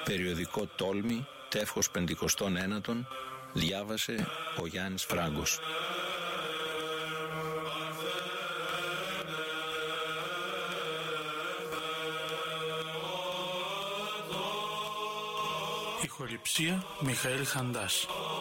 Περιοδικό Τόλμη, τεύχος 59, διάβασε ο Γιάννης Φράγκος. Ηχοληψία Μιχαήλ Χαντάς.